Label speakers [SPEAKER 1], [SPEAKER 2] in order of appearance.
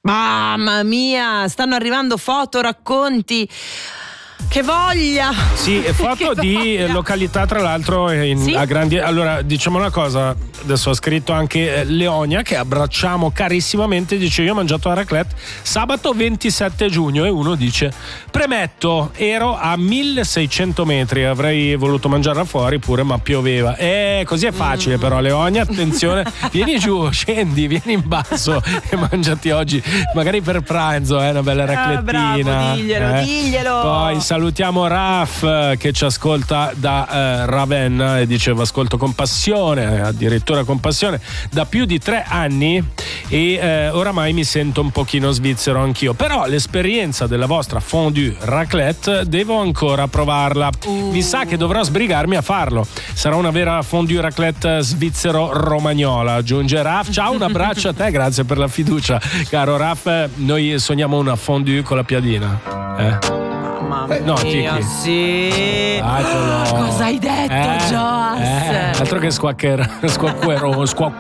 [SPEAKER 1] Mamma mia, stanno arrivando foto, racconti. Che voglia!
[SPEAKER 2] Sì, foto di località, tra l'altro a grandi. Allora, diciamo una cosa, adesso ha scritto anche Leonia, che abbracciamo carissimamente, dice: io ho mangiato la raclette sabato 27 giugno e uno dice: premetto, ero a 1600 metri, avrei voluto mangiarla fuori pure, ma pioveva. Così è facile però, Leonia, attenzione, vieni giù, scendi, vieni in basso e mangiati oggi, magari per pranzo, una bella raclettina.
[SPEAKER 1] Bravo, diglielo.
[SPEAKER 2] Poi salutiamo Raf che ci ascolta da Ravenna e diceva: ascolto con passione, addirittura con passione, da più di 3 anni e oramai mi sento un pochino svizzero anch'io, però l'esperienza della vostra fondue raclette devo ancora provarla. Mi sa che dovrò sbrigarmi a farlo. Sarà una vera fondue raclette svizzero-romagnola, aggiunge Raf. Ciao, un abbraccio a te, grazie per la fiducia, caro Raf. Noi sogniamo una fondue con la piadina.
[SPEAKER 1] Mamma mia,
[SPEAKER 2] Tiki.
[SPEAKER 1] sì.
[SPEAKER 2] Cosa
[SPEAKER 1] hai detto, Joas?
[SPEAKER 2] Altro che squacquero.